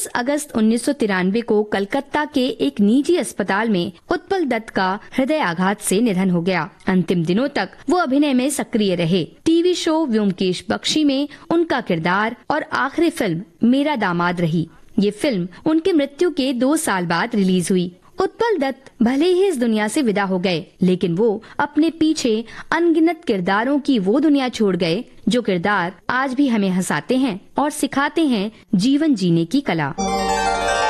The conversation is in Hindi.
अगस्त 1993 को कलकत्ता के एक निजी अस्पताल में उत्पल दत्त का हृदय आघात से निधन हो गया। अंतिम दिनों तक वो अभिनय में सक्रिय रहे। टीवी शो व्योमकेश बख्शी में उनका किरदार और आखिरी फिल्म मेरा दामाद रही। ये फिल्म उनकी मृत्यु के 2 साल बाद रिलीज हुई। उत्पल दत्त भले ही इस दुनिया से विदा हो गए, लेकिन वो अपने पीछे अनगिनत किरदारों की वो दुनिया छोड़ गए जो किरदार आज भी हमें हंसाते हैं और सिखाते हैं जीवन जीने की कला।